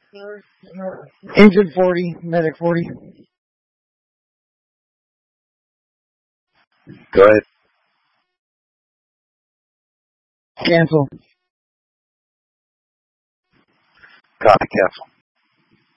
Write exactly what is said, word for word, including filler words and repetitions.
Agent forty, medic forty. Go ahead. Cancel. Copy, cancel.